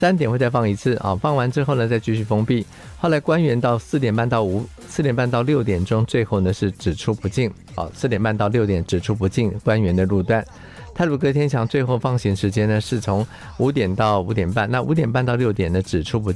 3点会再放一次啊，放完之后呢再继续封闭。后来官员到4点半到6点钟，最后呢是只出不进啊，4点半到6点只出不进官员的路段。太鲁阁天祥最后放行时间呢是从5点到5点半，那5点半到6点呢只出不进。